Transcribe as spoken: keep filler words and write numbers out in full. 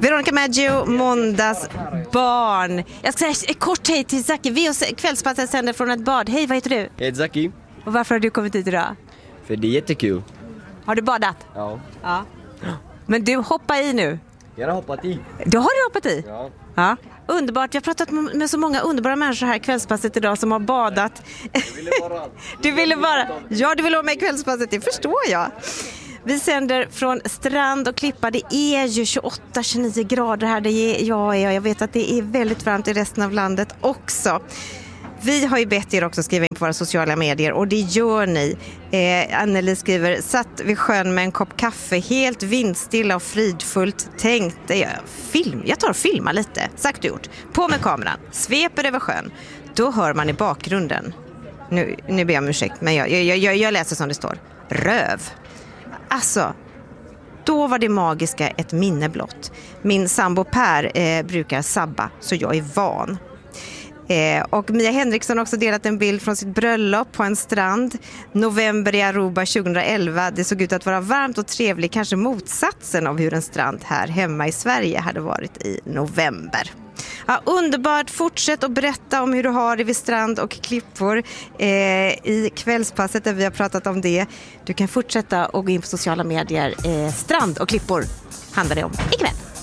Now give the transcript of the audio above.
Veronica Maggio, måndagsbarn. Jag ska säga kort hej till Zaki. Vi och Kvällspasset sänder från ett bad. Hej, vad heter du? Jag heter Zaki. Och varför har du kommit hit idag? För det är jättekul. Har du badat? Ja. Ja. Men du, hoppa i nu. Jag har hoppat i. Då har du hoppat i? Ja. Ja. Underbart. Vi har pratat med så många underbara människor här i Kvällspasset idag som har badat. Du ville vara... Du ville vara... Ja, du ville vara med i Kvällspasset, det förstår jag. Vi sänder från strand och klippa. Det är ju tjugoåtta till tjugonio grader här. Det är, ja, jag vet att det är väldigt varmt i resten av landet också. Vi har ju bett er också skriva in på våra sociala medier och det gör ni. Eh, Anneli skriver, satt vid sjön med en kopp kaffe, helt vindstilla och fridfullt. Tänkte jag, film, jag tar och filmar lite. Sagt och gjort. På med kameran, sveper över sjön. Då hör man i bakgrunden. Nu, nu ber jag om ursäkt, men jag, jag, jag, jag läser som det står. Röv. Alltså, då var det magiska ett minne blott. Min sambo Per eh, brukar sabba, så jag är van. Eh, och Mia Henriksson har också delat en bild från sitt bröllop på en strand. November i Aruba tjugoelva. Det såg ut att vara varmt och trevligt. Kanske motsatsen av hur en strand här hemma i Sverige hade varit i november. Ja, underbart. Fortsätt att berätta om hur du har det vid strand och klippor eh, i Kvällspasset där vi har pratat om det. Du kan fortsätta och gå in på sociala medier. Eh, strand och klippor handlar det om ikväll.